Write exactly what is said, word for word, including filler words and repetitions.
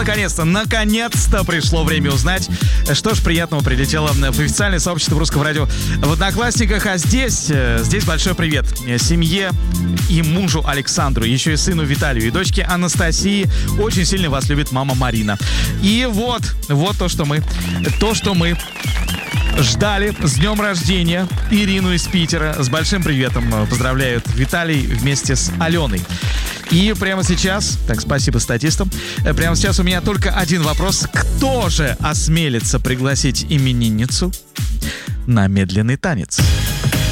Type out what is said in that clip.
наконец-то, наконец-то пришло время узнать, что ж приятного прилетело в официальное сообщество Русского радио в Одноклассниках. А здесь, здесь большой привет семье и мужу Александру, еще и сыну Виталию, и дочке Анастасии. Очень сильно вас любит мама Марина. И вот, вот то, что мы, то, что мы ждали. С днем рождения Ирину из Питера. С большим приветом поздравляют Виталий вместе с Аленой. И прямо сейчас, так, спасибо статистам, прямо сейчас у меня только один вопрос. Кто же осмелится пригласить именинницу на медленный танец?